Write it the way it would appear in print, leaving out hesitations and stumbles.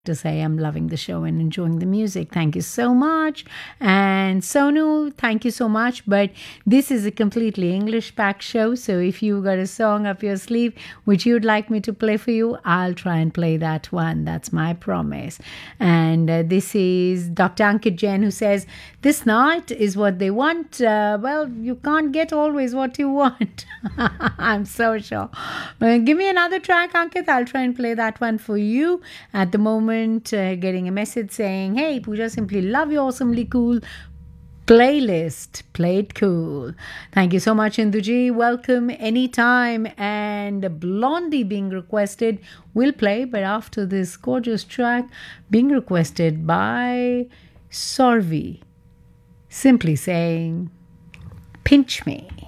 to say I'm loving the show and enjoying the music. Thank you so much. And Sonu, thank you so much. But this is a completely English packed show. So if you got a song up your sleeve which you'd like me to play for you, I'll try and play that one. That's my promise. And this is Dr. Ankit Jain who says, this night is what they want. Well, you can't get always what you want. I'm so sure. Give me another track, Ankit. I'll try and play that one for you. At the moment, getting a message saying, hey, Pooja, simply love your awesomely cool playlist. Play it cool. Thank you so much, Induji. Welcome anytime. And Blondie being requested will play, but after this gorgeous track being requested by Sorvi, simply saying, pinch me.